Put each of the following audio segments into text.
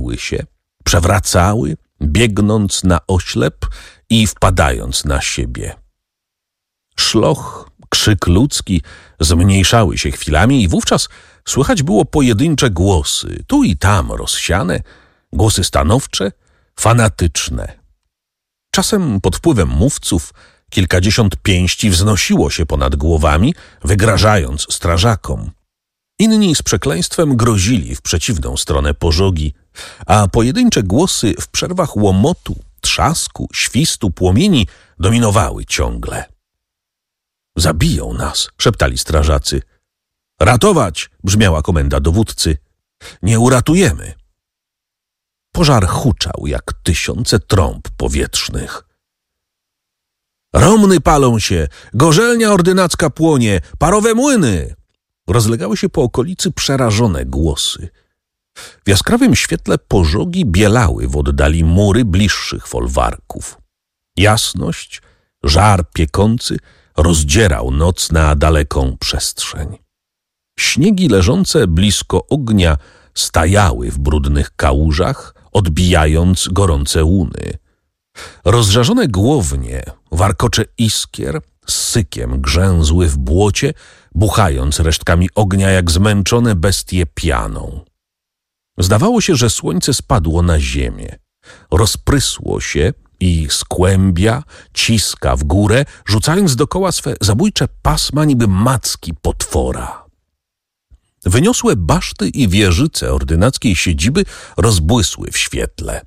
krzywiły się, przewracały, biegnąc na oślep i wpadając na siebie. Szloch, krzyk ludzki zmniejszały się chwilami i wówczas słychać było pojedyncze głosy, tu i tam rozsiane, głosy stanowcze, fanatyczne. Czasem pod wpływem mówców kilkadziesiąt pięści wznosiło się ponad głowami, wygrażając strażakom. Inni z przekleństwem grozili w przeciwną stronę pożogi, a pojedyncze głosy w przerwach łomotu, trzasku, świstu, płomieni dominowały ciągle. Zabiją nas, szeptali strażacy. Ratować, brzmiała komenda dowódcy. Nie uratujemy. Pożar huczał jak tysiące trąb powietrznych. Romny palą się, gorzelnia ordynacka płonie, parowe młyny! Rozlegały się po okolicy przerażone głosy. W jaskrawym świetle pożogi bielały w oddali mury bliższych folwarków. Jasność, żar piekący rozdzierał noc na daleką przestrzeń. Śniegi leżące blisko ognia stajały w brudnych kałużach, odbijając gorące łuny. Rozżarzone głownie, warkocze iskier, z sykiem grzęzły w błocie, buchając resztkami ognia jak zmęczone bestie pianą. Zdawało się, że słońce spadło na ziemię. Rozprysło się i skłębia, ciska w górę, rzucając dokoła swe zabójcze pasma niby macki potwora. Wyniosłe baszty i wieżyce ordynackiej siedziby rozbłysły w świetle.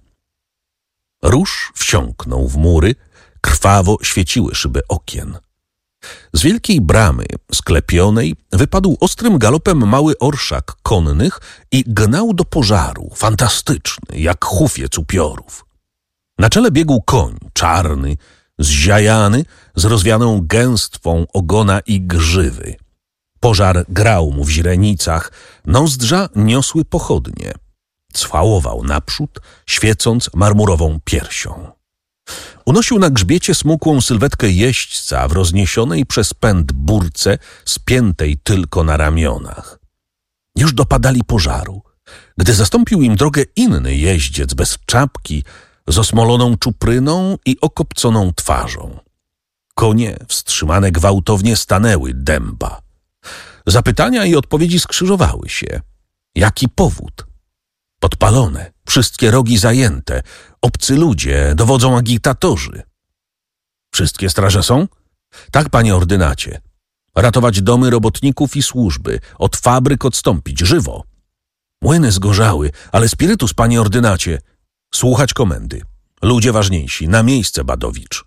Róż wsiąknął w mury, krwawo świeciły szyby okien. Z wielkiej bramy sklepionej wypadł ostrym galopem mały orszak konnych i gnał do pożaru, fantastyczny, jak hufiec upiorów. Na czele biegł koń, czarny, zziajany, z rozwianą gęstwą ogona i grzywy. Pożar grał mu w źrenicach, nozdrza niosły pochodnie. Cwałował naprzód, świecąc marmurową piersią. Unosił na grzbiecie smukłą sylwetkę jeźdźca w rozniesionej przez pęd burce, spiętej tylko na ramionach. Już dopadali pożaru, gdy zastąpił im drogę inny jeździec bez czapki, z osmoloną czupryną i okopconą twarzą. Konie, wstrzymane gwałtownie, stanęły dęba. Zapytania i odpowiedzi skrzyżowały się. Jaki powód? Podpalone, wszystkie rogi zajęte, obcy ludzie, dowodzą agitatorzy. Wszystkie straże są? Tak, panie ordynacie. Ratować domy robotników i służby, od fabryk odstąpić, żywo. Młyny zgorzały, ale spirytus, panie ordynacie. Słuchać komendy. Ludzie ważniejsi, na miejsce, Badowicz.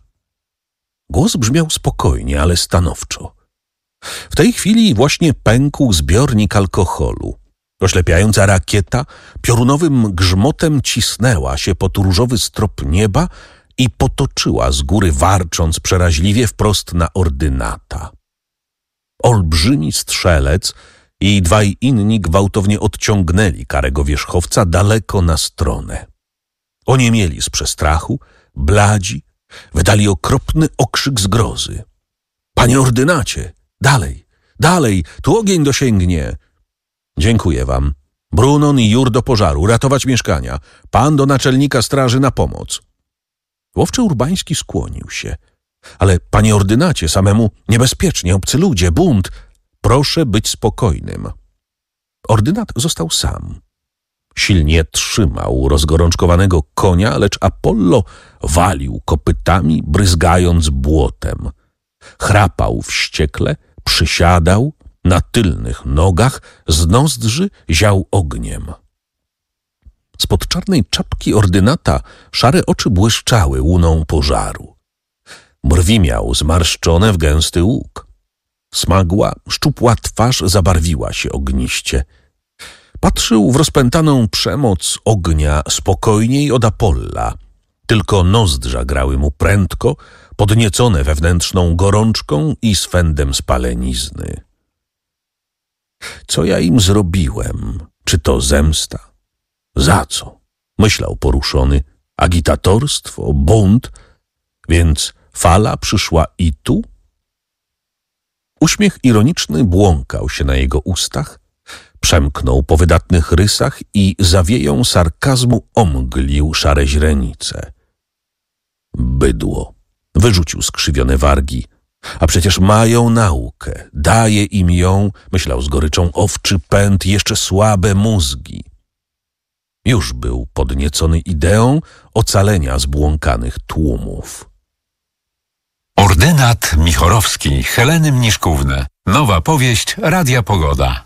Głos brzmiał spokojnie, ale stanowczo. W tej chwili właśnie pękł zbiornik alkoholu. Oślepiająca rakieta piorunowym grzmotem cisnęła się pod różowy strop nieba i potoczyła z góry, warcząc przeraźliwie wprost na ordynata. Olbrzymi strzelec i dwaj inni gwałtownie odciągnęli karego wierzchowca daleko na stronę. Oniemieli z przestrachu, bladzi, wydali okropny okrzyk zgrozy. Panie ordynacie, dalej, dalej, tu ogień dosięgnie. Dziękuję wam. Brunon i Jur do pożaru, ratować mieszkania. Pan do naczelnika straży na pomoc. Łowczy Urbański skłonił się. Ale panie ordynacie, samemu niebezpiecznie, obcy ludzie, bunt. Proszę być spokojnym. Ordynat został sam. Silnie trzymał rozgorączkowanego konia, lecz Apollo walił kopytami, bryzgając błotem. Chrapał wściekle, przysiadał, na tylnych nogach z nozdrzy ział ogniem. Spod czarnej czapki ordynata szare oczy błyszczały łuną pożaru. Brwi miał zmarszczone w gęsty łuk. Smagła, szczupła twarz zabarwiła się ogniście. Patrzył w rozpętaną przemoc ognia spokojniej od Apolla. Tylko nozdrza grały mu prędko, podniecone wewnętrzną gorączką i swędem spalenizny. Co ja im zrobiłem? Czy to zemsta? Za co? Myślał poruszony. Agitatorstwo, bunt? Więc fala przyszła i tu? Uśmiech ironiczny błąkał się na jego ustach. Przemknął po wydatnych rysach i zawieją sarkazmu omglił szare źrenice. Bydło. Wyrzucił skrzywione wargi. A przecież mają naukę. Daje im ją, myślał z goryczą, owczy pęd, jeszcze słabe mózgi. Już był podniecony ideą ocalenia zbłąkanych tłumów. Ordynat Michorowski Heleny Mniszkówny. Nowa powieść Radia Pogoda.